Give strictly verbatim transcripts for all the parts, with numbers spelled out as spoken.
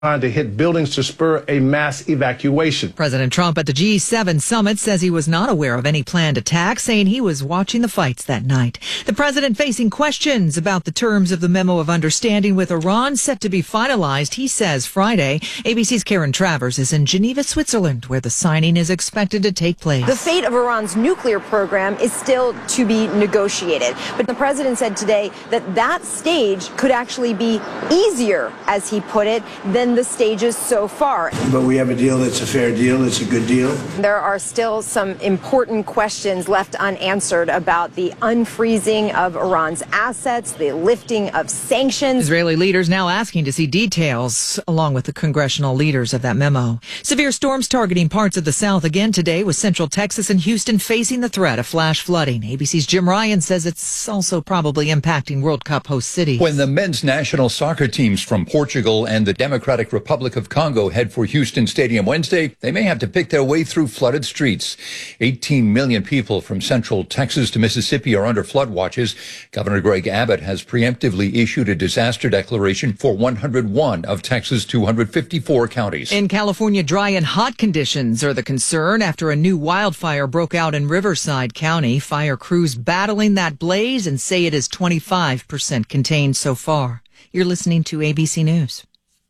trying to hit buildings to spur a mass evacuation. President Trump at the G seven summit says he was not aware of any planned attack, saying he was watching the fights that night. The president facing questions about the terms of the memo of understanding with Iran set to be finalized, he says Friday. A B C's Karen Travers is in Geneva, Switzerland, where the signing is expected to take place. The fate of Iran's nuclear program is still to be negotiated. But the president said today that that stage could actually be easier, as he put it, than the stages so far. But we have a deal that's a fair deal. It's a good deal. There are still some important questions left unanswered about the unfreezing of Iran's assets, the lifting of sanctions. Israeli leaders now asking to see details, along with the congressional leaders of that memo. Severe storms targeting parts of the South again today, with central Texas and Houston facing the threat of flash flooding. A B C's Jim Ryan says it's also probably impacting World Cup host cities. When the men's national soccer teams from Portugal and the Democratic Republic of Congo head for Houston Stadium Wednesday, they may have to pick their way through flooded streets. eighteen million people from central Texas to Mississippi are under flood watches. Governor Greg Abbott has preemptively issued a disaster declaration for one hundred one of Texas' two hundred fifty-four counties. In California, dry and hot conditions are the concern after a new wildfire broke out in Riverside County. Fire crews battling that blaze and say it is twenty-five percent contained so far. You're listening to A B C News.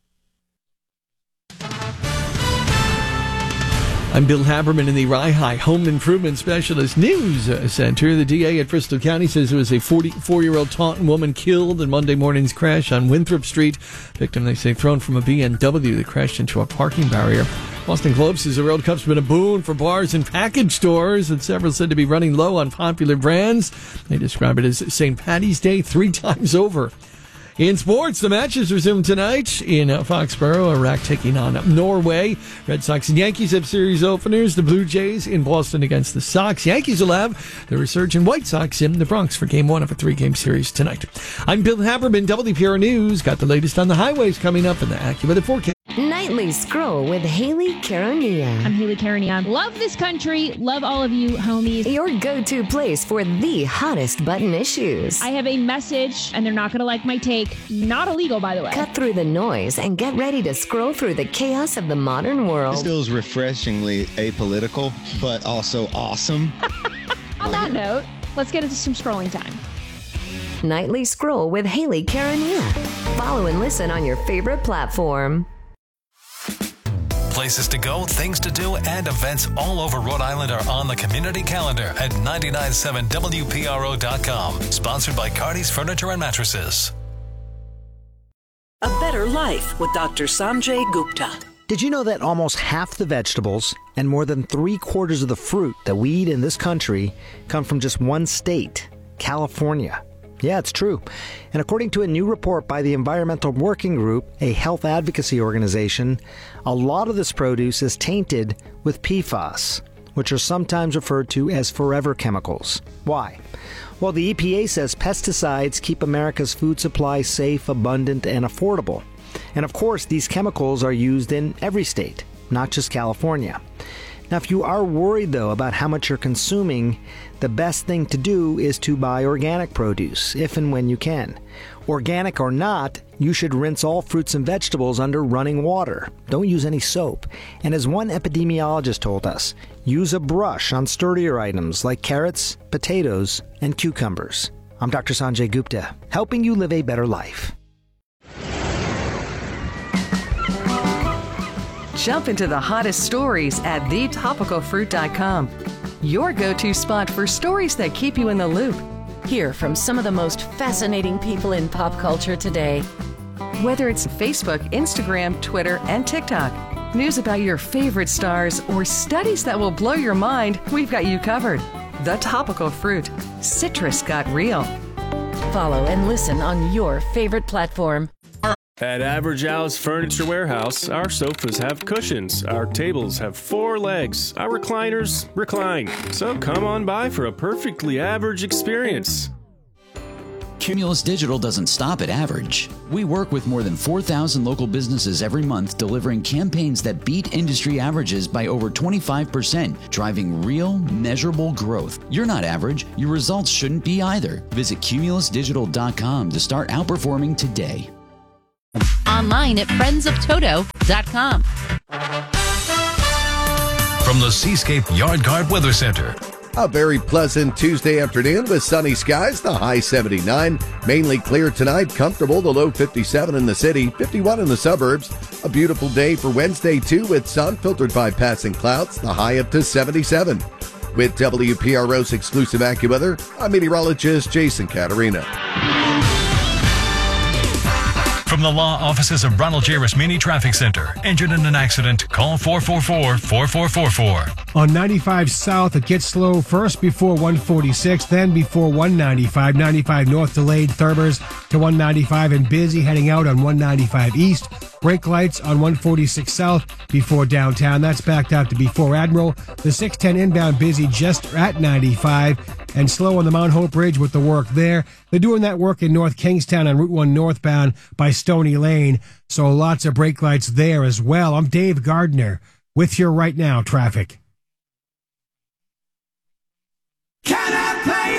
I'm Bill Haberman in the Rye Home Improvement Specialist News Center. The D A at Bristol County says there was a forty-four-year-old Taunton woman killed in Monday morning's crash on Winthrop Street. Victim, they say, thrown from a B M W that crashed into a parking barrier. Boston Globe says the World Cup's been a boon for bars and package stores, and several said to be running low on popular brands. They describe it as Saint Paddy's Day three times over. In sports, the matches resume tonight in Foxborough. Iraq taking on Norway. Red Sox and Yankees have series openers. The Blue Jays in Boston against the Sox. Yankees will have the resurgent White Sox in the Bronx for game one of a three-game series tonight. I'm Bill Haberman, W P R News. Got the latest on the highways coming up in the AccuWeather forecast. Nightly Scroll with Haley Caronia. I'm Haley Caronia. Love this country. Love all of you, homies. Your go-to place for the hottest button issues. I have a message, and they're not going to like my take. Not illegal, by the way. Cut through the noise and get ready to scroll through the chaos of the modern world. This feels refreshingly apolitical, but also awesome. On that note, let's get into some scrolling time. Nightly Scroll with Haley Caronia. Follow and listen on your favorite platform. Places to go, things to do, and events all over Rhode Island are on the community calendar at nine nine seven W P R O dot com. Sponsored by Cardi's Furniture and Mattresses. A Better Life with Doctor Sanjay Gupta. Did you know that almost half the vegetables and more than three quarters of the fruit that we eat in this country come from just one state, California? Yeah, it's true. And according to a new report by the Environmental Working Group, a health advocacy organization, a lot of this produce is tainted with P F A S, which are sometimes referred to as forever chemicals. Why? Well, the E P A says pesticides keep America's food supply safe, abundant, and affordable. And of course, these chemicals are used in every state, not just California. Now, if you are worried, though, about how much you're consuming, the best thing to do is to buy organic produce, if and when you can. Organic or not, you should rinse all fruits and vegetables under running water. Don't use any soap. And as one epidemiologist told us, use a brush on sturdier items like carrots, potatoes, and cucumbers. I'm Doctor Sanjay Gupta, helping you live a better life. Jump into the hottest stories at the topical fruit dot com. Your go-to spot for stories that keep you in the loop. Hear from some of the most fascinating people in pop culture today. Whether it's Facebook, Instagram, Twitter, and TikTok, news about your favorite stars, or studies that will blow your mind, we've got you covered. The Topical Fruit. Citrus got real. Follow and listen on your favorite platform. At Average Al's Furniture Warehouse, our sofas have cushions, our tables have four legs, our recliners recline. So come on by for a perfectly average experience. Cumulus Digital doesn't stop at average. We work with more than four thousand local businesses every month, delivering campaigns that beat industry averages by over twenty-five percent, driving real, measurable growth. You're not average. Your results shouldn't be either. Visit Cumulus Digital dot com to start outperforming today. On online at friends of toto dot com. From the Seascape Yard Guard Weather Center. A very pleasant Tuesday afternoon with sunny skies, the high seventy-nine. Mainly clear tonight, comfortable, the low fifty-seven in the city, fifty-one in the suburbs. A beautiful day for Wednesday, too, with sun filtered by passing clouds, the high up to seventy-seven. With W P R O's exclusive AccuWeather, I'm meteorologist Jason Caterina. From the law offices of Ronald J. Rasmini Traffic Center. Injured in an accident? Call four four four, four four four four. On ninety-five South, it gets slow first before one forty-six, then before one ninety-five. ninety-five North delayed Thurbers to one ninety-five and busy heading out on one ninety-five East. Brake lights on one forty-six South before downtown. That's backed out to before Admiral. The six ten inbound busy just at ninety-five and slow on the Mount Hope Bridge with the work there. They're doing that work in North Kingstown on Route one northbound by Stony Lane. So lots of brake lights there as well. I'm Dave Gardner with your Right Now traffic. Can I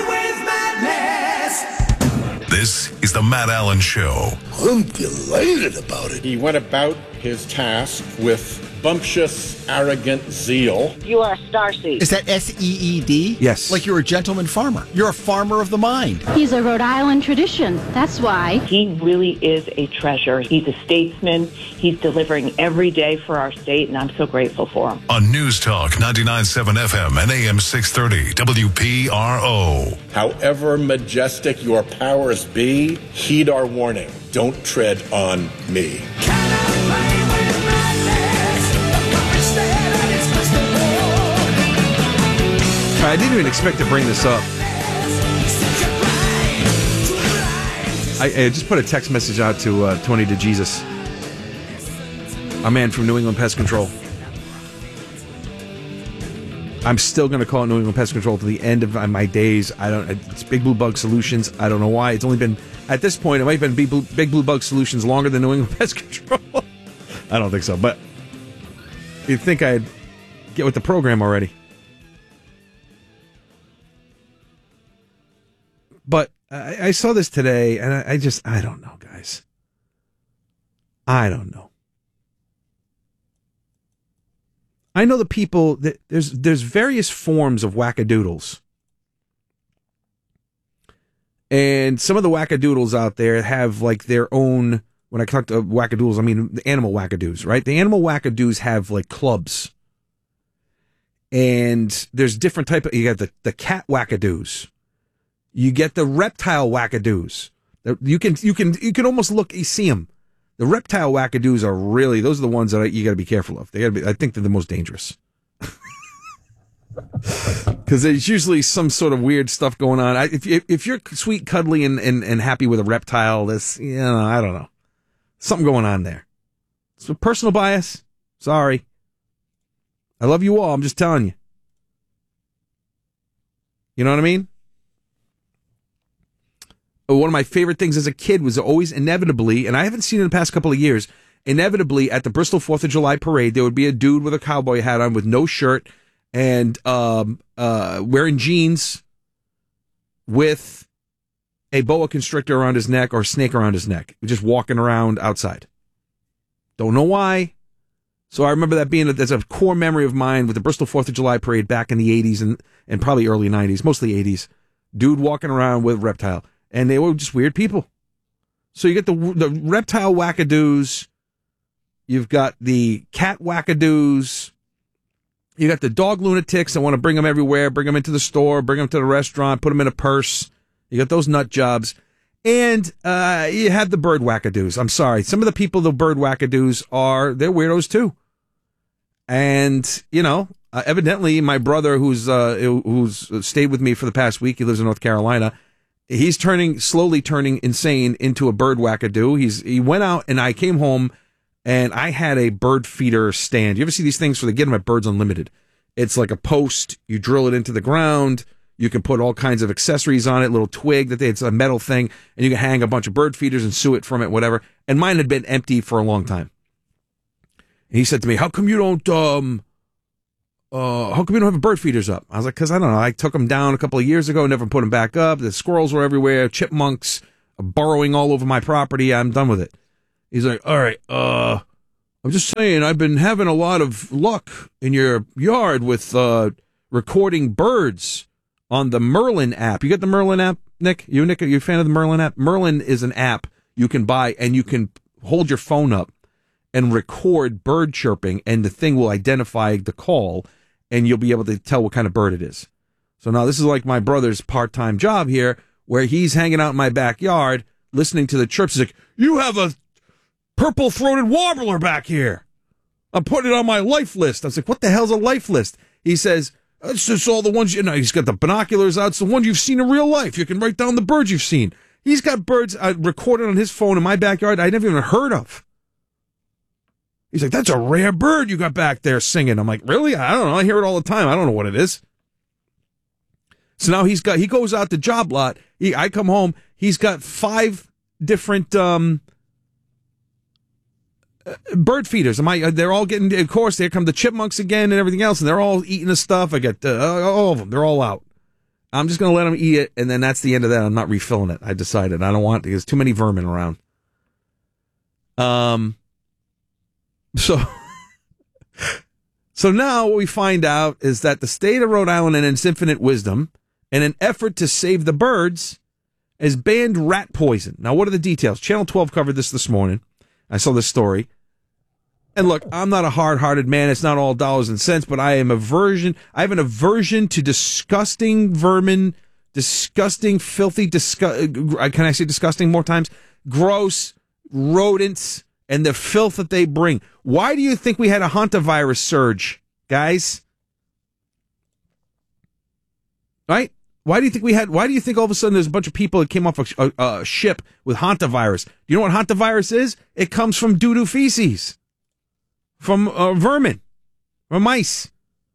play with madness? This is the Matt Allen Show. I'm delighted about it. He went about his task with bumptious, arrogant zeal. You are a starseed. Is that S E E D? Yes. Like you're a gentleman farmer. You're a farmer of the mind. He's a Rhode Island tradition. That's why. He really is a treasure. He's a statesman. He's delivering every day for our state, and I'm so grateful for him. On News Talk ninety-nine point seven F M and A M six thirty W P R O. However majestic your powers be, heed our warning. Don't tread on me. I didn't even expect to bring this up. I, I just put a text message out to uh, Tony DeJesus, a man from New England Pest Control. I'm still going to call it New England Pest Control to the end of my days. I don't. It's Big Blue Bug Solutions. I don't know why. It's only been, at this point, it might have been Big Blue, Big Blue Bug Solutions longer than New England Pest Control. I don't think so, but you'd think I'd get with the program already. But I, I saw this today, and I, I just, I don't know, guys. I don't know. I know the people that there's there's various forms of wackadoodles. And some of the wackadoodles out there have like their own, when I talk to wackadoodles, I mean the animal wackadoos, right? The animal wackadoos have like clubs. And there's different type of, you got the, the cat wackadoos. You get the reptile wackadoos. You can you can you can almost look, you see them. The reptile wackadoos are really, those are the ones that you got to be careful of. They got to be. I think they're the most dangerous because there's usually some sort of weird stuff going on. I, if if if you're sweet, cuddly, and, and and happy with a reptile, this you know I don't know, something going on there. It's a personal bias. Sorry, I love you all. I'm just telling you. You know what I mean? One of my favorite things as a kid was always inevitably, and I haven't seen it in the past couple of years, inevitably at the Bristol fourth of July parade, there would be a dude with a cowboy hat on with no shirt and um, uh, wearing jeans with a boa constrictor around his neck or a snake around his neck, just walking around outside. Don't know why. So I remember that being a, that's a core memory of mine with the Bristol fourth of July parade back in the eighties and, and probably early nineties, mostly eighties. Dude walking around with reptile. And they were just weird people. So you get the the reptile wackadoos. You've got the cat wackadoos. You got the dog lunatics that want to bring them everywhere, bring them into the store, bring them to the restaurant, put them in a purse. You got those nut jobs. And uh, you have the bird wackadoos. I'm sorry. Some of the people, the bird wackadoos, are, they're weirdos too. And, you know, uh, evidently my brother who's uh, who's stayed with me for the past week, he lives in North Carolina, he's turning, slowly turning insane into a bird wackadoo. He's, he went out and I came home and I had a bird feeder stand. You ever see these things where they get them at Birds Unlimited? It's like a post. You drill it into the ground. You can put all kinds of accessories on it, little twig that they, it's a metal thing, and you can hang a bunch of bird feeders and suet from it, whatever. And mine had been empty for a long time. And he said to me, how come you don't, um, Uh, how come you don't have bird feeders up? I was like, because I don't know. I took them down a couple of years ago, never put them back up. The squirrels were everywhere. Chipmunks burrowing all over my property. I'm done with it. He's like, all right, uh, I'm just saying, I've been having a lot of luck in your yard with uh, recording birds on the Merlin app. You got the Merlin app, Nick? You, Nick, are you a fan of the Merlin app? Merlin is an app you can buy, and you can hold your phone up and record bird chirping, and the thing will identify the call, and you'll be able to tell what kind of bird it is. So now this is like my brother's part-time job here, where he's hanging out in my backyard listening to the chirps. He's like, you have a purple-throated warbler back here. I'm putting it on my life list. I was like, what the hell's a life list? He says, it's just all the ones, you know, he's got the binoculars out. It's the ones you've seen in real life. You can write down the birds you've seen. He's got birds uh, recorded on his phone in my backyard I never even heard of. He's like, that's a rare bird you got back there singing. I'm like, really? I don't know. I hear it all the time. I don't know what it is. So now he's got, he goes out the job lot. He, I come home. He's got five different, um, bird feeders. Am I, they're all getting, of course, here come the chipmunks again and everything else, and they're all eating the stuff. I got uh, all of them. They're all out. I'm just going to let them eat it, and then that's the end of that. I'm not refilling it. I decided I don't want, there's too many vermin around. Um, so, so now what we find out is that the state of Rhode Island, in its infinite wisdom, in an effort to save the birds, has banned rat poison. Now, what are the details? Channel twelve covered this this morning. I saw this story. And look, I'm not a hard-hearted man. It's not all dollars and cents, but I am aversion. I have an aversion to disgusting vermin, disgusting, filthy, disgu- can I say disgusting more times? Gross rodents and the filth that they bring. Why do you think we had a hantavirus surge, guys? Right? Why do you think we had, why do you think all of a sudden there's a bunch of people that came off a, a, a ship with hantavirus? Do you know what hantavirus is? It comes from doo-doo feces. From uh, vermin. From mice.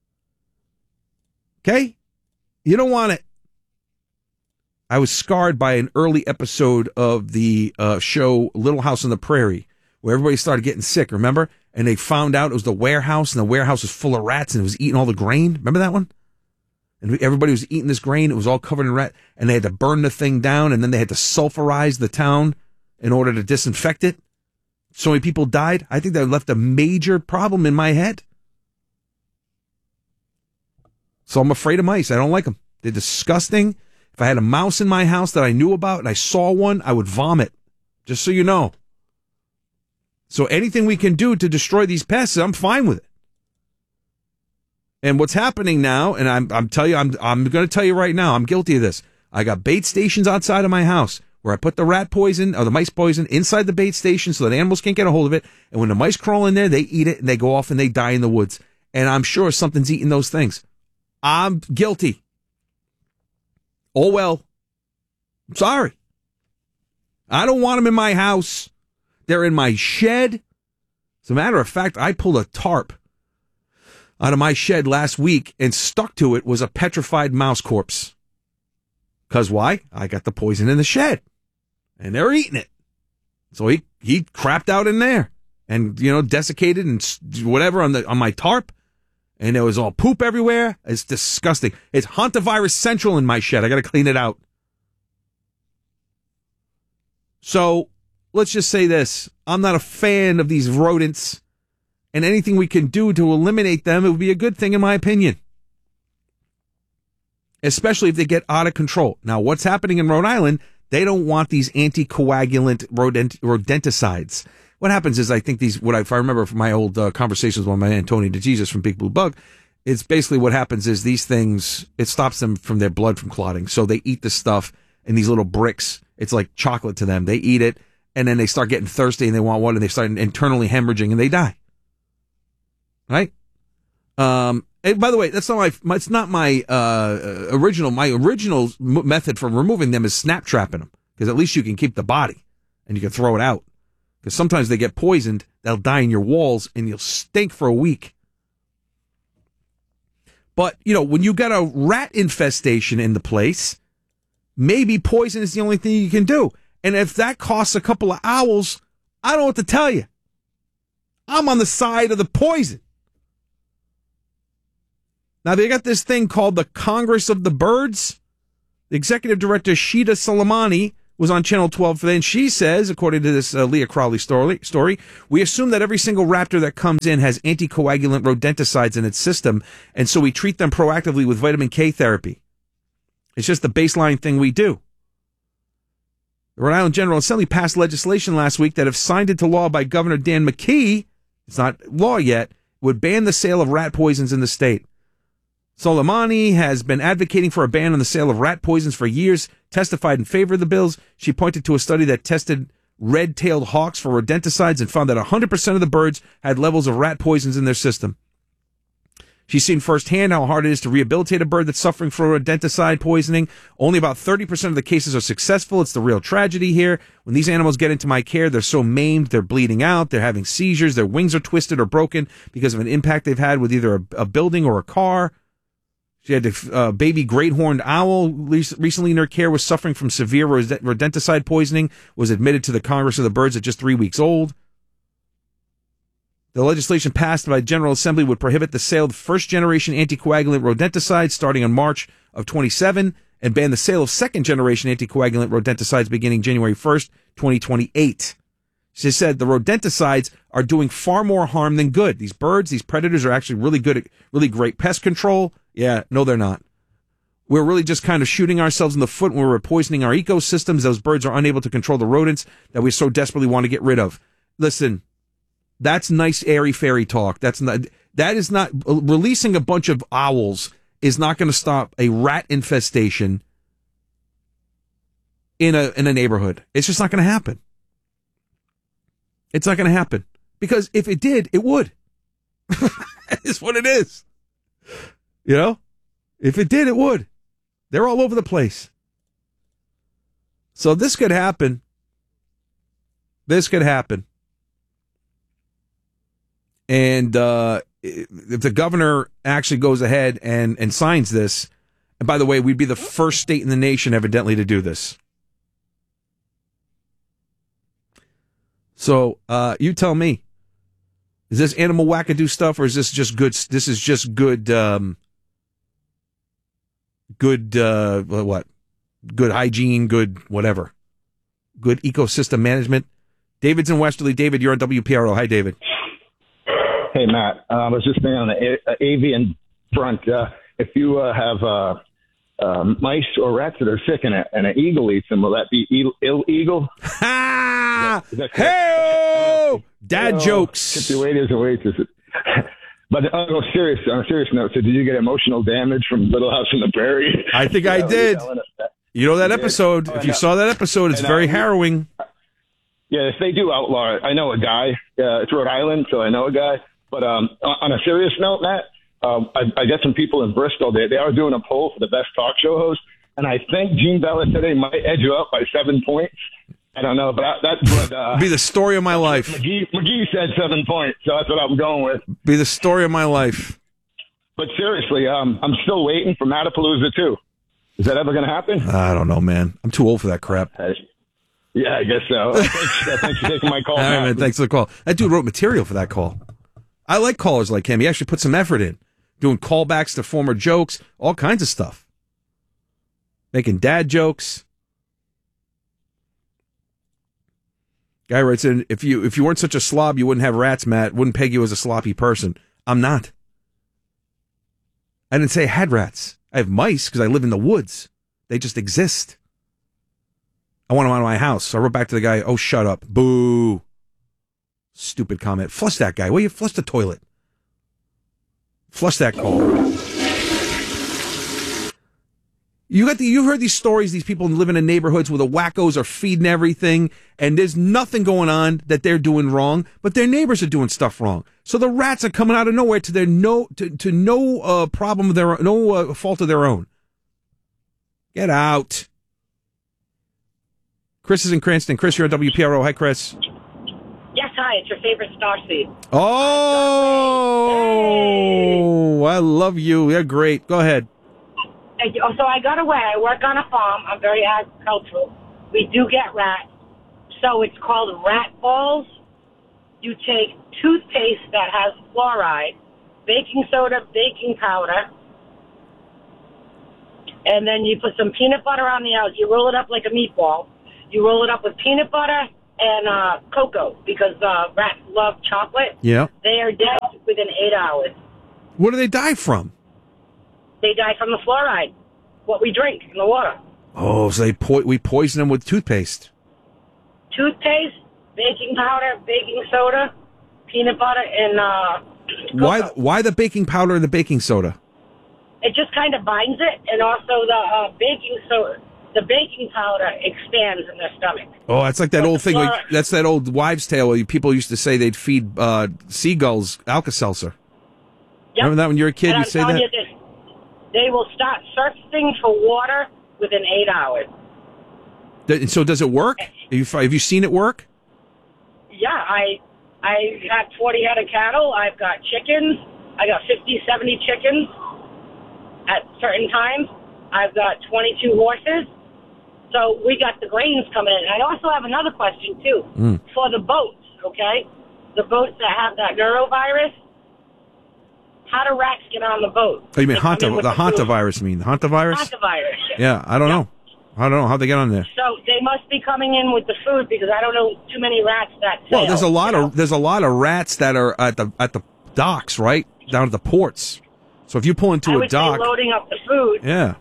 Okay? You don't want it. I was scarred by an early episode of the uh, show Little House on the Prairie, where everybody started getting sick, remember? And they found out it was the warehouse, and the warehouse was full of rats, and it was eating all the grain. Remember that one? And everybody was eating this grain. It was all covered in rat, and they had to burn the thing down, and then they had to sulfurize the town in order to disinfect it. So many people died. I think that left a major problem in my head. So I'm afraid of mice. I don't like them. They're disgusting. If I had a mouse in my house that I knew about and I saw one, I would vomit. Just so you know. So anything we can do to destroy these pests, I'm fine with it. And what's happening now, and I'm I'm telling you, I'm I'm going to tell you right now, I'm guilty of this. I got bait stations outside of my house where I put the rat poison or the mice poison inside the bait station so that animals can't get a hold of it. And when the mice crawl in there, they eat it and they go off and they die in the woods. And I'm sure something's eating those things. I'm guilty. Oh, well. I'm sorry. I don't want them in my house. They're in my shed. As a matter of fact, I pulled a tarp out of my shed last week, and stuck to it was a petrified mouse corpse. Because why? I got the poison in the shed, and they're eating it. So he, he crapped out in there, and, you know, desiccated and whatever on the on my tarp, and there was all poop everywhere. It's disgusting. It's hantavirus central in my shed. I got to clean it out. So let's just say this. I'm not a fan of these rodents, and anything we can do to eliminate them, it would be a good thing in my opinion. Especially if they get out of control. Now, what's happening in Rhode Island, they don't want these anticoagulant rodent, rodenticides. What happens is, I think these, what I, if I remember from my old uh, conversations with my man Tony DeJesus from Big Blue Bug, it's basically what happens is these things, it stops them from their blood from clotting. So they eat the stuff in these little bricks. It's like chocolate to them. They eat it, and then they start getting thirsty, and they want water, and they start internally hemorrhaging, and they die. Right? Um, and by the way, that's not my, my it's not my, uh, original, my original m- method for removing them is snap trapping them. Because at least you can keep the body and you can throw it out. Because sometimes they get poisoned, they'll die in your walls and you'll stink for a week. But, you know, when you got a rat infestation in the place, maybe poison is the only thing you can do. And if that costs a couple of owls, I don't know what to tell you. I'm on the side of the poison. Now, they got this thing called the Congress of the Birds. The executive director, Shida Soleimani, was on Channel twelve today, and she says, according to this uh, Leah Crowley story, story, we assume that every single raptor that comes in has anticoagulant rodenticides in its system, and so we treat them proactively with vitamin K therapy. It's just the baseline thing we do. The Rhode Island General Assembly passed legislation last week that, if signed into law by Governor Dan McKee, it's not law yet, would ban the sale of rat poisons in the state. Soleimani has been advocating for a ban on the sale of rat poisons for years, testified in favor of the bills. She pointed to a study that tested red-tailed hawks for rodenticides and found that one hundred percent of the birds had levels of rat poisons in their system. She's seen firsthand how hard it is to rehabilitate a bird that's suffering from rodenticide poisoning. Only about thirty percent of the cases are successful. It's the real tragedy here. When these animals get into my care, they're so maimed, they're bleeding out, they're having seizures, their wings are twisted or broken because of an impact they've had with either a, a building or a car. She had a uh, baby great horned owl recently in her care, was suffering from severe rodenticide poisoning, was admitted to the Congress of the Birds at just three weeks old. The legislation passed by General Assembly would prohibit the sale of first-generation anticoagulant rodenticides starting in March of twenty-seven and ban the sale of second-generation anticoagulant rodenticides beginning January first, twenty twenty-eight. She said the rodenticides are doing far more harm than good. These birds, these predators are actually really good at really great pest control. Yeah, no, they're not. We're really just kind of shooting ourselves in the foot when we're poisoning our ecosystems. Those birds are unable to control the rodents that we so desperately want to get rid of. Listen, that's nice airy-fairy talk. That's not, that is not, releasing a bunch of owls is not going to stop a rat infestation in a, in a neighborhood. It's just not going to happen. It's not going to happen. Because if it did, it would. It's what it is. You know? If it did, it would. They're all over the place. So this could happen. This could happen. And uh, if the governor actually goes ahead and, and signs this, and by the way, we'd be the first state in the nation, evidently, to do this. So uh, you tell me, is this animal wackadoo stuff, or is this just good? This is just good, um, good uh, what? Good hygiene, good whatever, good ecosystem management. David's in Westerly. David, you're on W P R O. Hi, David. Hey, Matt. Uh, I was just saying on the a- avian front, uh, if you uh, have uh, uh, mice or rats that are sick and, a, and an eagle eats them, will that be e- illegal? Ha! Hey! Dad oh, jokes. Get the waiters and waitresses. But on a serious, on a serious note, so did you get emotional damage from Little House on the Prairie? I think I did. You know that episode. If you saw that episode, it's very harrowing. Yeah, if they do outlaw it, I know a guy. Uh, it's Rhode Island, so I know a guy. But um, on a serious note, Matt, um, I, I got some people in Bristol. They, they are doing a poll for the best talk show host, and I think Gene Bella today might edge you up by seven points. I don't know, but I, that's what... Uh, Be the story of my life. McGee, McGee said seven points, so that's what I'm going with. Be the story of my life. But seriously, um, I'm still waiting for Matapalooza too. Is that ever going to happen? I don't know, man. I'm too old for that crap. Uh, yeah, I guess so. Thanks, uh, thanks for taking my call. All right, man. Thanks for the call. That dude wrote material for that call. I like callers like him. He actually put some effort in. Doing callbacks to former jokes, all kinds of stuff. Making dad jokes. Guy writes in, if you if you weren't such a slob, you wouldn't have rats, Matt. Wouldn't peg you as a sloppy person. I'm not. I didn't say I had rats. I have mice because I live in the woods. They just exist. I want them out of my house. So I wrote back to the guy, oh, shut up. Boo. Stupid comment. Flush that guy. Will you flush the toilet? Flush that call. You got the, you heard these stories, these people living in neighborhoods where the wackos are feeding everything, and there's nothing going on that they're doing wrong, but their neighbors are doing stuff wrong. So the rats are coming out of nowhere to their no to, to no uh, problem of their no uh, fault of their own. Get out. Chris is in Cranston. Chris, you're at W P R O. Hi, Chris. Yes, hi. It's your favorite star seed. Oh, I love you. You're great. Go ahead. So I got away. I work on a farm. I'm very agricultural. We do get rats. So it's called rat balls. You take toothpaste that has fluoride, baking soda, baking powder, and then you put some peanut butter on the outside. You roll it up like a meatball. You roll it up with peanut butter and uh, cocoa because uh, rats love chocolate. Yeah. They are dead within eight hours. What do they die from? They die from the fluoride, what we drink in the water. Oh, so they po- we poison them with toothpaste. Toothpaste, baking powder, baking soda, peanut butter, and uh, cocoa. Why? Why the baking powder and the baking soda? It just kind of binds it, and also the uh, baking soda, the baking powder expands in their stomach. Oh, that's like that But old the thing. Like, fluoride- that's that old wives' tale where people used to say they'd feed uh, seagulls Alka-Seltzer. Yep. Remember that when you were a kid? And You I'm say telling that. you this, they will start thirsting for water within eight hours. Th- So does it work? Have you, have you seen it work? Yeah, I I have forty head of cattle. I've got chickens. I got fifty, seventy chickens at certain times. I've got twenty-two horses. So we got the grains coming in. I also have another question, too. Mm. For the boats, okay? The boats that have that neurovirus, how do rats get on the boat? Oh, you mean They come in Hanta, with the food. hantavirus? You mean the hantavirus? Hantavirus. Yeah, I don't know. I don't know how they get on there. So they must be coming in with the food because I don't know too many rats that Well, sail, there's a lot you know? of there's a lot of rats that are at the at the docks, right down at the ports. So if you pull into I a would dock, say loading up the food. yeah,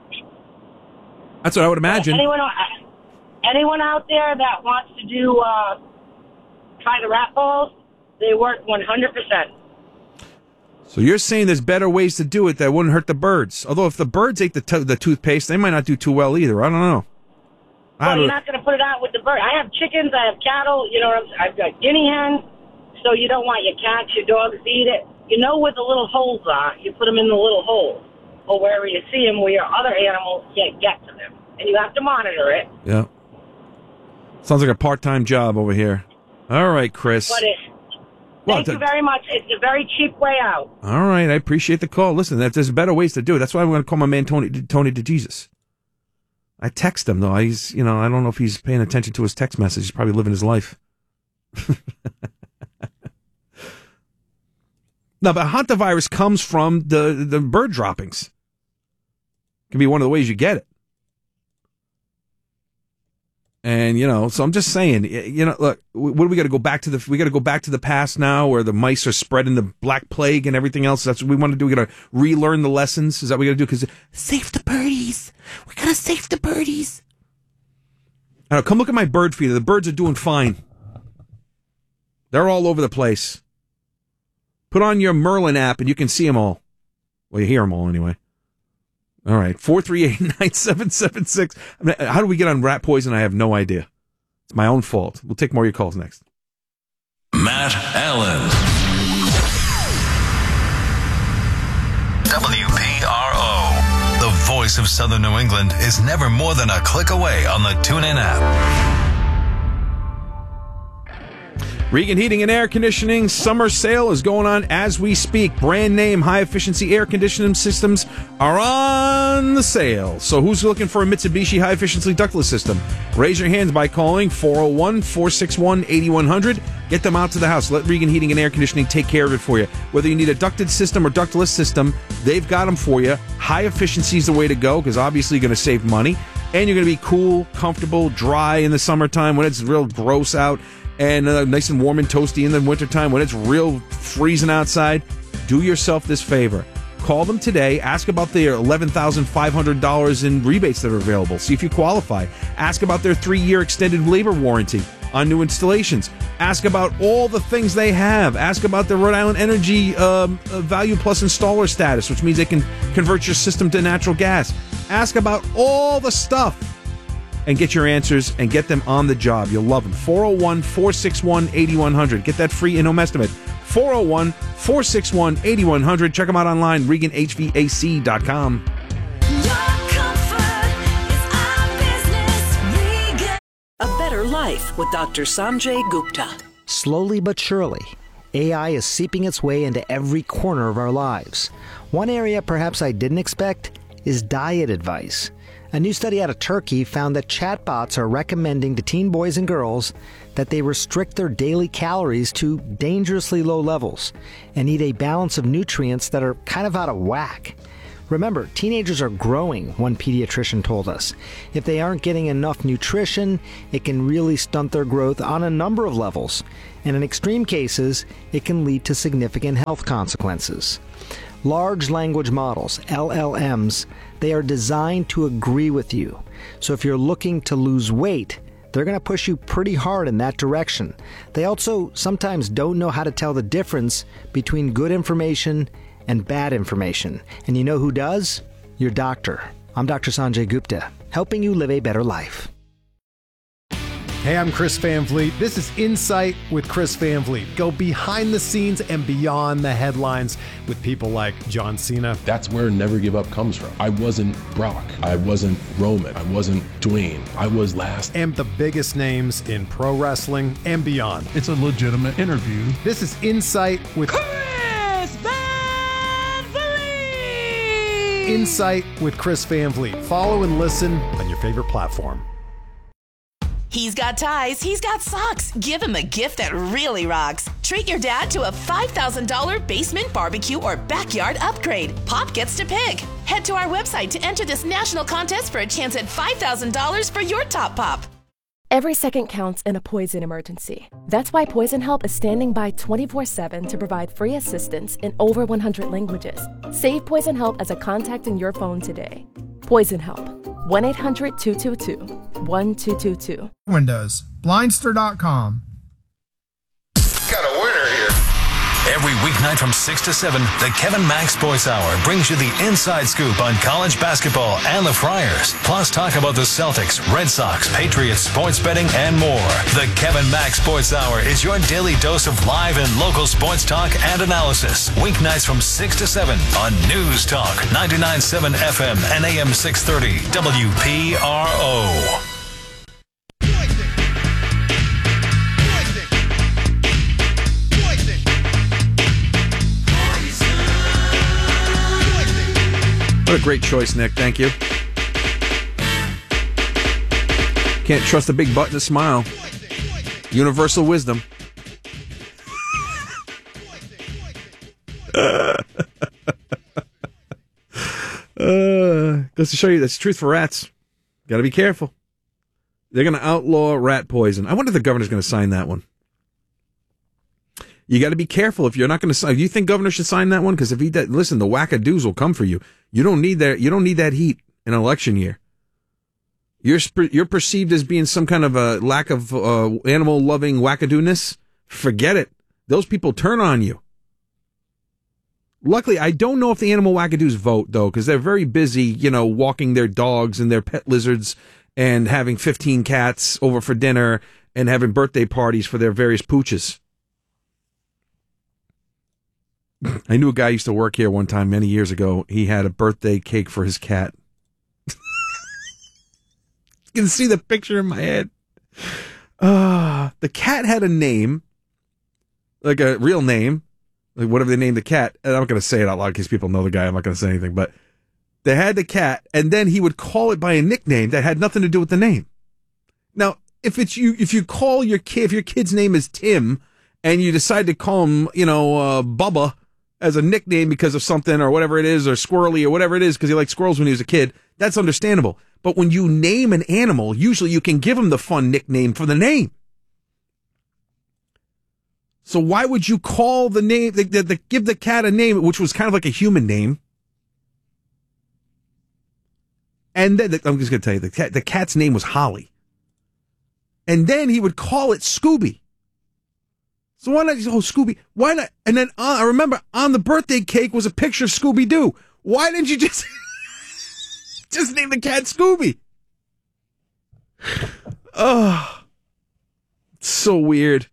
that's what I would imagine. Anyone, anyone out there that wants to do uh, try the rat balls, they work one hundred percent. So you're saying there's better ways to do it that wouldn't hurt the birds. Although if the birds ate the to- the toothpaste, they might not do too well either. I don't know. I Well, don't you're not going to put it out with the bird. I have chickens, I have cattle, you know, what I'm, I've got guinea hens, so you don't want your cats, your dogs to eat it. You know where the little holes are. You put them in the little holes, or wherever you see them, where your other animals can't get to them. And you have to monitor it. Yeah. Sounds like a part-time job over here. All right, Chris. But it, Well, thank th- you very much. It's a very cheap way out. All right, I appreciate the call. Listen, if there's better ways to do it, that's why I'm going to call my man Tony Tony DeJesus. I text him though. He's, you know, I don't know if he's paying attention to his text message. He's probably living his life. No, but hantavirus comes from the the bird droppings. Can be one of the ways you get it. And, you know, so I'm just saying, you know, look, what do we got to go back to the, we got to go back to the past now where the mice are spreading the black plague and everything else. That's what we want to do. We got to relearn the lessons. Is that what we got to do? Because save the birdies. We got to save the birdies. I don't know, come look at my bird feeder. The birds are doing fine. They're all over the place. Put on your Merlin app and you can see them all. Well, you hear them all anyway. All right, four three eight, nine seven seven six. I mean, how do we get on rat poison? I have no idea. It's my own fault. We'll take more of your calls next. Matt Allen. W P R O. The voice of Southern New England is never more than a click away on the TuneIn app. Regan Heating and Air Conditioning summer sale is going on as we speak. Brand name high efficiency air conditioning systems are on the sale. So who's looking for a Mitsubishi high efficiency ductless system? Raise your hands by calling four oh one, four six one, eight one zero zero. Get them out to the house. Let Regan Heating and Air Conditioning take care of it for you. Whether you need a ducted system or ductless system, they've got them for you. High efficiency is the way to go because obviously you're going to save money. And you're going to be cool, comfortable, dry in the summertime when it's real gross out. And uh, nice and warm and toasty in the wintertime when it's real freezing outside. Do yourself this favor. Call them today. Ask about their eleven thousand five hundred dollars in rebates that are available. See if you qualify. Ask about their three-year extended labor warranty on new installations. Ask about all the things they have. Ask about their Rhode Island Energy um, uh, Value Plus installer status, which means they can convert your system to natural gas. Ask about all the stuff. And get your answers and get them on the job. You'll love them. four oh one, four six one, eight one zero zero. Get that free in-home estimate. four oh one, four six one, eight one zero zero. Check them out online, Regan H V A C dot com. A Better Life with Doctor Sanjay Gupta. Slowly but surely, A I is seeping its way into every corner of our lives. One area perhaps I didn't expect is diet advice. A new study out of Turkey found that chatbots are recommending to teen boys and girls that they restrict their daily calories to dangerously low levels and eat a balance of nutrients that are kind of out of whack. Remember, teenagers are growing, one pediatrician told us. If they aren't getting enough nutrition, it can really stunt their growth on a number of levels. And in extreme cases, it can lead to significant health consequences. Large language models, L L Ms, they are designed to agree with you. So if you're looking to lose weight, they're going to push you pretty hard in that direction. They also sometimes don't know how to tell the difference between good information and bad information. And you know who does? Your doctor. I'm Doctor Sanjay Gupta, helping you live a better life. Hey, I'm Chris Van Vliet. This is Insight with Chris Van Vliet. Go behind the scenes and beyond the headlines with people like John Cena. That's where Never Give Up comes from. I wasn't Brock. I wasn't Roman. I wasn't Dwayne. I was last. And the biggest names in pro wrestling and beyond. It's a legitimate interview. This is Insight with Chris Van Vliet! Insight with Chris Van Vliet. Follow and listen on your favorite platform. He's got ties, he's got socks. Give him a gift that really rocks. Treat your dad to a five thousand dollars basement barbecue or backyard upgrade. Pop gets to pick. Head to our website to enter this national contest for a chance at five thousand dollars for your top pop. Every second counts in a poison emergency. That's why Poison Help is standing by twenty-four seven to provide free assistance in over one hundred languages. Save Poison Help as a contact in your phone today. Poison Help. one eight hundred two two two one two two two. Windows. Blindster dot com. Got a winner here. Every weeknight from six to seven, the Kevin Mack Sports Hour brings you the inside scoop on college basketball and the Friars. Plus talk about the Celtics, Red Sox, Patriots, sports betting, and more. The Kevin Mack Sports Hour is your daily dose of live and local sports talk and analysis. Weeknights from six to seven on News Talk, ninety-nine point seven F M and A M six thirty W P R O. What a great choice, Nick. Thank you. Can't trust a big butt and a smile. Universal wisdom. uh, goes to show you that's truth for rats. Got to be careful. They're going to outlaw rat poison. I wonder if the governor's going to sign that one. You got to be careful if you're not going to sign. Do you think governor should sign that one? Because if he does, listen, the wackadoos will come for you. You don't need that. You don't need that heat in an election year. You're you're perceived as being some kind of a lack of uh, animal loving wackadoo-ness. Forget it. Those people turn on you. Luckily, I don't know if the animal wackadoos vote though, because they're very busy, you know, walking their dogs and their pet lizards and having fifteen cats over for dinner and having birthday parties for their various pooches. I knew a guy who used to work here one time many years ago. He had a birthday cake for his cat. You can see the picture in my head. Uh, the cat had a name, like a real name, like whatever they named the cat. And I'm not going to say it out loud because people know the guy. I'm not going to say anything. But they had the cat, and then he would call it by a nickname that had nothing to do with the name. Now, if it's you, if you call your kid, if your kid's name is Tim, and you decide to call him, you know, uh, Bubba, as a nickname because of something or whatever it is, or Squirrely or whatever it is because he liked squirrels when he was a kid, that's understandable. But when you name an animal, usually you can give him the fun nickname for the name. So why would you call the name, the, the, the, give the cat a name, which was kind of like a human name? And then, I'm just going to tell you, the cat, the cat's name was Holly. And then he would call it Scooby. So why not, oh, Scooby, why not? And then uh, I remember on the birthday cake was a picture of Scooby-Doo. Why didn't you just, just name the cat Scooby? Oh, it's so weird.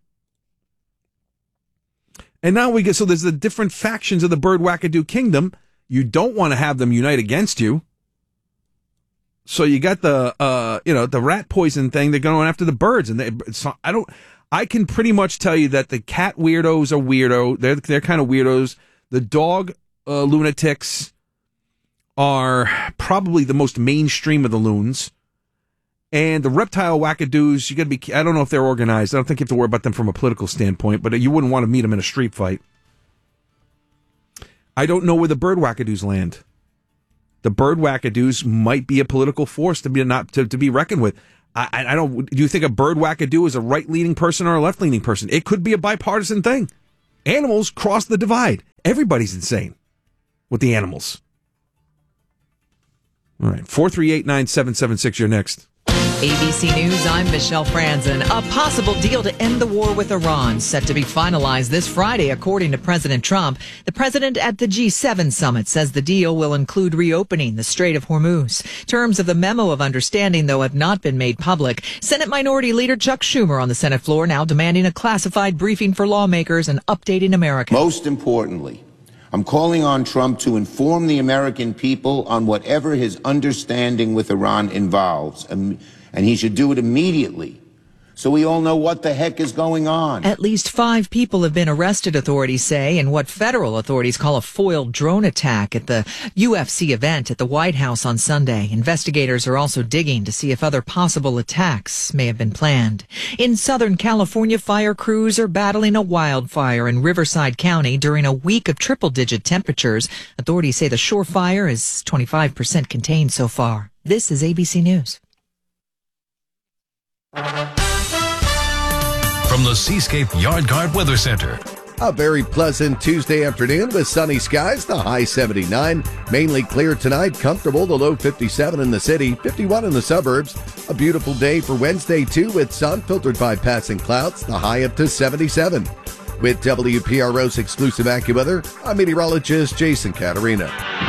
And now we get, so there's the different factions of the bird wackadoo kingdom. You don't want to have them unite against you. So you got the, uh, you know, the rat poison thing. They're going after the birds. And they, so I don't, I can pretty much tell you that the cat weirdos are weirdo. They're they're kind of weirdos. The dog uh, lunatics are probably the most mainstream of the loons. And the reptile wackadoos, you got to be. I don't know if they're organized. I don't think you have to worry about them from a political standpoint, but you wouldn't want to meet them in a street fight. I don't know where the bird wackadoos land. The bird wackadoos might be a political force to be not to, to be reckoned with. I, I don't. Do you think a bird wackadoo is a right-leaning person or a left-leaning person? It could be a bipartisan thing. Animals cross the divide. Everybody's insane with the animals. All right, four three eight nine seven seven six. You're next. A B C News, I'm Michelle Franzen. A possible deal to end the war with Iran set to be finalized this Friday, according to President Trump. The president at the G seven summit says the deal will include reopening the Strait of Hormuz. Terms of the memo of understanding, though, have not been made public. Senate Minority Leader Chuck Schumer on the Senate floor now demanding a classified briefing for lawmakers and updating America. Most importantly, I'm calling on Trump to inform the American people on whatever his understanding with Iran involves. Um, And he should do it immediately so we all know what the heck is going on. At least five people have been arrested, authorities say, in what federal authorities call a foiled drone attack at the U F C event at the White House on Sunday. Investigators are also digging to see if other possible attacks may have been planned. In Southern California, fire crews are battling a wildfire in Riverside County during a week of triple-digit temperatures. Authorities say the Shore Fire is twenty-five percent contained so far. This is A B C News. From the Seascape Yard Guard Weather Center. A very pleasant Tuesday afternoon with sunny skies, the high seventy-nine. Mainly clear tonight, comfortable, the low fifty-seven in the city, fifty-one in the suburbs. A beautiful day for Wednesday, too, with sun filtered by passing clouds, the high up to seventy-seven. With W P R O's exclusive AccuWeather, I'm meteorologist Jason Caterina.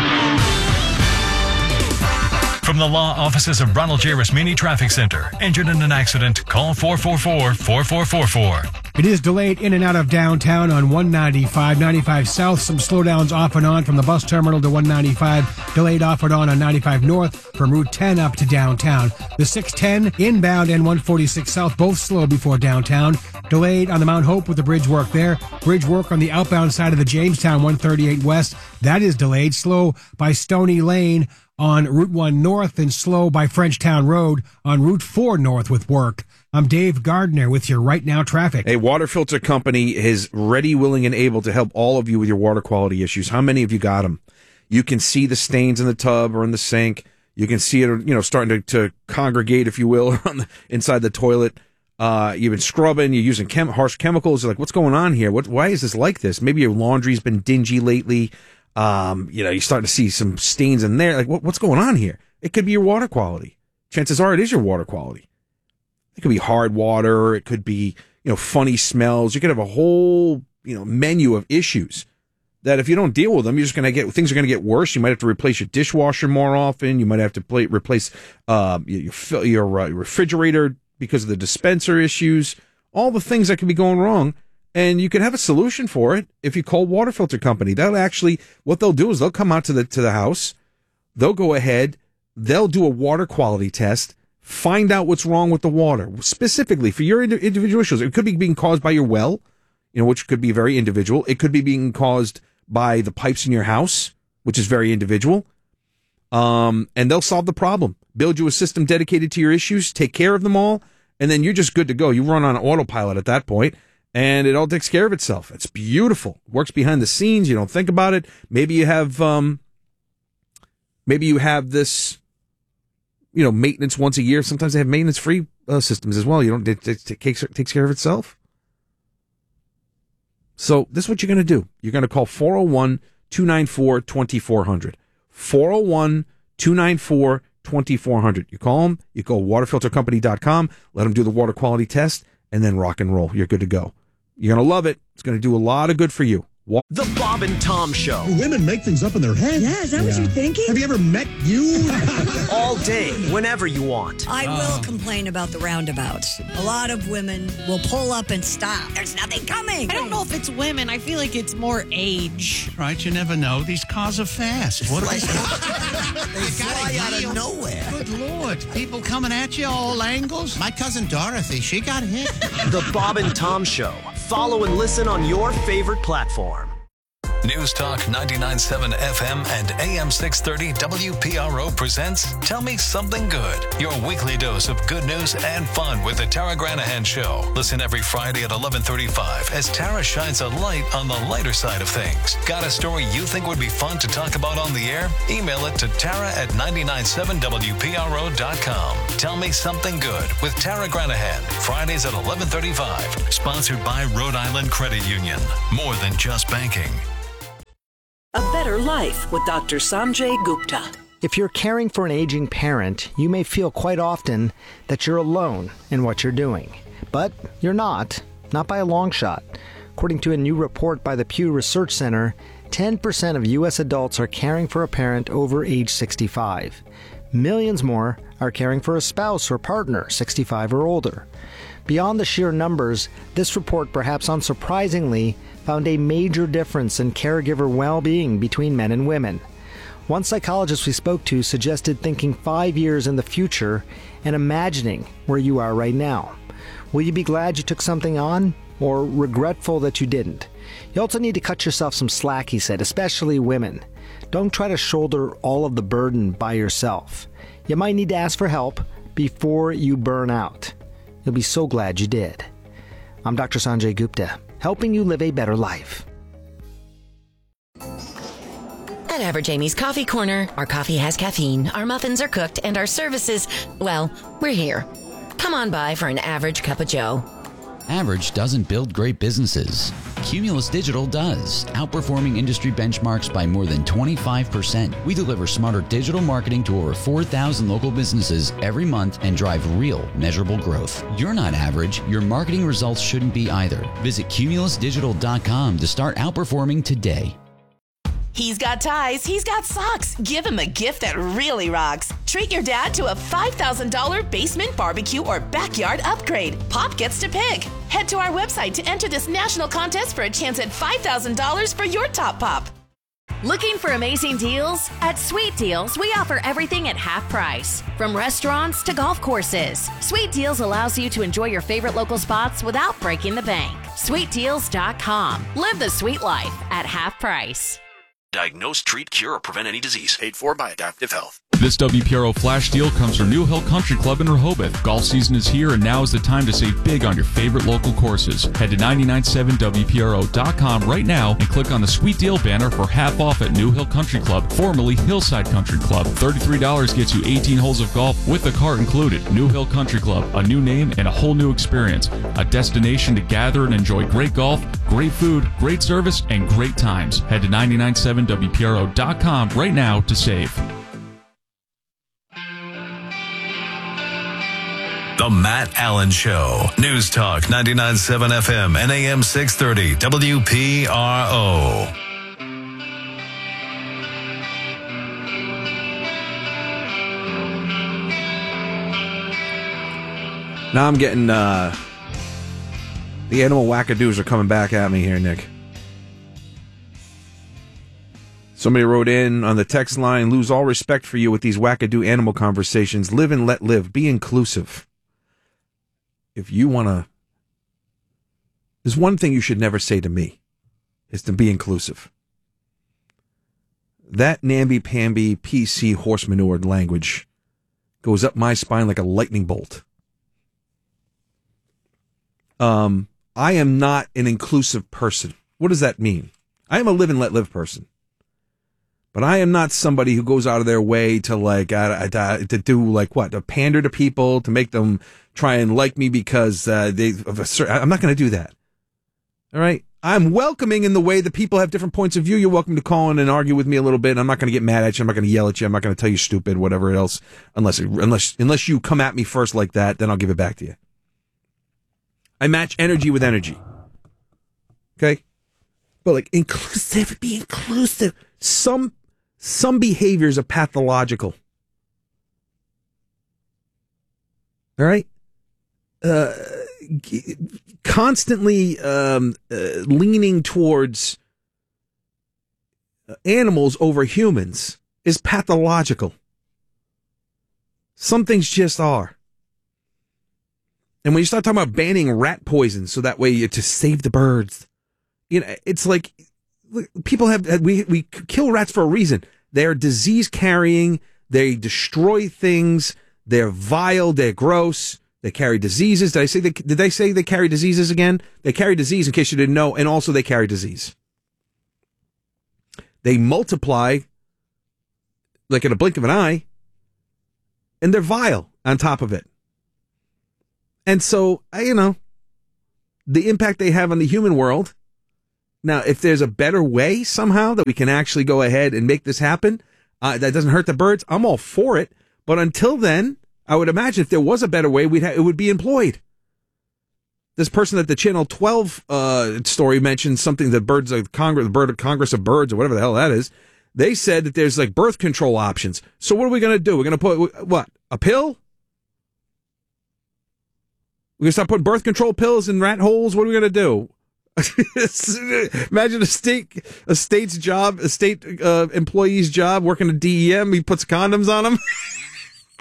From the law offices of Ronald J. Rasmini Traffic Center. Injured in an accident? Call four four four, four four four four. It is delayed in and out of downtown on one ninety-five, ninety-five south. Some slowdowns off and on from the bus terminal to one ninety-five. Delayed off and on on ninety-five north from Route ten up to downtown. The six ten inbound and one forty-six south both slow before downtown. Delayed on the Mount Hope with the bridge work there. Bridge work on the outbound side of the Jamestown one thirty-eight west. That is delayed. Slow by Stony Lane on Route one North and slow by Frenchtown Road on Route four North with work. I'm Dave Gardner with your Right Now traffic. A water filter company is ready, willing, and able to help all of you with your water quality issues. How many of you got them? You can see the stains in the tub or in the sink. You can see it, you know, starting to, to congregate, if you will, on the, inside the toilet. Uh, you've been scrubbing. You're using chem- harsh chemicals. You're like, what's going on here? What? Why is this like this? Maybe your laundry's been dingy lately. Um, you know, you're starting to see some stains in there. Like, what, what's going on here? It could be your water quality. Chances are it is your water quality. It could be hard water. It could be, you know, funny smells. You could have a whole, you know, menu of issues that if you don't deal with them, you're just going to get, things are going to get worse. You might have to replace your dishwasher more often. You might have to play, replace, uh, your, your uh, refrigerator because of the dispenser issues, all the things that could be going wrong. And you can have a solution for it if you call Water Filter Company. They'll actually, what they'll do is they'll come out to the to the house. They'll go ahead. They'll do a water quality test, find out what's wrong with the water, specifically for your individual issues. It could be being caused by your well, you know, which could be very individual. It could be being caused by the pipes in your house, which is very individual. Um, and they'll solve the problem, build you a system dedicated to your issues, take care of them all, and then you're just good to go. You run on autopilot at that point. And it all takes care of itself. It's beautiful. Works behind the scenes. You don't think about it. Maybe you have, um, maybe you have this, you know, maintenance once a year. Sometimes they have maintenance-free uh, systems as well. You don't, it, it, it takes, it takes care of itself. So this is what you're going to do. You're going to call four oh one, two nine four, two four zero zero. four oh one, two nine four, two four zero zero. You call them. You go water filter company dot com. Let them do the water quality test, and then rock and roll. You're good to go. You're going to love it. It's going to do a lot of good for you. What? The Bob and Tom Show. Women make things up in their head. Yeah, is that yeah. what you're thinking? Have you ever met you? All day, whenever you want. I oh. will complain about the roundabouts. A lot of women will pull up and stop. There's nothing coming. I don't know if it's women. I feel like it's more age. Right, you never know. These cars are fast. What like, they fly out of nowhere. Good Lord. People coming at you all angles. My cousin Dorothy, she got hit. The Bob and Tom Show. Follow and listen on your favorite platform. News Talk ninety-nine point seven F M and A M six thirty W P R O presents Tell Me Something Good, your weekly dose of good news and fun with the Tara Granahan Show. Listen every Friday at eleven thirty-five as Tara shines a light on the lighter side of things. Got a story you think would be fun to talk about on the air? Email it to Tara at ninety-nine point seven W P R O dot com. Tell Me Something Good with Tara Granahan, Fridays at eleven thirty-five. Sponsored by Rhode Island Credit Union. More than just banking. A Better Life with Doctor Sanjay Gupta. If you're caring for an aging parent, you may feel quite often that you're alone in what you're doing. But you're not, not by a long shot. According to a new report by the Pew Research Center, ten percent of U S adults are caring for a parent over age sixty-five. Millions more are caring for a spouse or partner sixty-five or older. Beyond the sheer numbers, this report, perhaps unsurprisingly, found a major difference in caregiver well-being between men and women. One psychologist we spoke to suggested thinking five years in the future and imagining where you are right now. Will you be glad you took something on, or regretful that you didn't? You also need to cut yourself some slack, he said, especially women. Don't try to shoulder all of the burden by yourself. You might need to ask for help before you burn out. You'll be so glad you did. I'm Doctor Sanjay Gupta, helping you live a better life. At Average Amy's Coffee Corner, our coffee has caffeine, our muffins are cooked, and our services, well, we're here. Come on by for an average cup of joe. Average doesn't build great businesses. Cumulus Digital does, outperforming industry benchmarks by more than twenty-five percent. We deliver smarter digital marketing to over four thousand local businesses every month and drive real, measurable growth. You're not average. Your marketing results shouldn't be either. Visit cumulus digital dot com to start outperforming today. He's got ties, he's got socks. Give him a gift that really rocks. Treat your dad to a five thousand dollars basement barbecue or backyard upgrade. Pop gets to pick. Head to our website to enter this national contest for a chance at five thousand dollars for your top pop. Looking for amazing deals? At Sweet Deals, we offer everything at half price. From restaurants to golf courses, Sweet Deals allows you to enjoy your favorite local spots without breaking the bank. sweet deals dot com. Live the sweet life at half price. Diagnose, treat, cure, or prevent any disease. Paid for by Adaptive Health. This W P R O flash deal comes from New Hill Country Club in Rehoboth. Golf season is here, and now is the time to save big on your favorite local courses. Head to ninety-nine point seven W P R O dot com right now and click on the Sweet Deal banner for half off at New Hill Country Club, formerly Hillside Country Club. thirty-three dollars gets you eighteen holes of golf with the cart included. New Hill Country Club, a new name and a whole new experience. A destination to gather and enjoy great golf, great food, great service, and great times. Head to ninety-nine point seven W P R O dot com right now to save. The Matt Allen Show. News Talk ninety-nine point seven F M and A M six thirty W P R O. Now I'm getting, uh, the animal wackadoos are coming back at me here, Nick. Somebody wrote in on the text line, lose all respect for you with these wackadoo animal conversations. Live and let live. Be inclusive. If you want to, there's one thing you should never say to me, is to be inclusive. That namby-pamby P C horse manured language goes up my spine like a lightning bolt. Um, I am not an inclusive person. What does that mean? I am a live and let live person. But I am not somebody who goes out of their way to like uh, to, to do like what to pander to people, to make them try and like me because uh, they. Of a certain, I'm not going to do that. All right, I'm welcoming in the way that people have different points of view. You're welcome to call in and argue with me a little bit. I'm not going to get mad at you. I'm not going to yell at you. I'm not going to tell you stupid, whatever else. Unless unless unless you come at me first like that, then I'll give it back to you. I match energy with energy. Okay, but like inclusive, be inclusive. Some. Some behaviors are pathological. All right? Uh, constantly um, uh, leaning towards animals over humans is pathological. Some things just are. And when you start talking about banning rat poison so that way you, to save the birds, you know, it's like... people have, we, we kill rats for a reason. They're disease carrying. They destroy things. They're vile. They're gross. They carry diseases. Did I say they, did they say they carry diseases again? They carry disease, in case you didn't know, and also they carry disease. They multiply like in a blink of an eye, and they're vile on top of it. And so, you know, the impact they have on the human world. Now, if there's a better way somehow that we can actually go ahead and make this happen, uh, that doesn't hurt the birds, I'm all for it. But until then, I would imagine if there was a better way, we'd ha- it would be employed. This person at the Channel twelve uh, story mentioned something that birds of Congress, the bird of Congress of Birds, or whatever the hell that is. They said that there's like birth control options. So what are we going to do? We're going to put what? A pill? We're going to start putting birth control pills in rat holes? What are we going to do? Imagine a state, a state's job, a state uh, employee's job working at D E M. He puts condoms on them.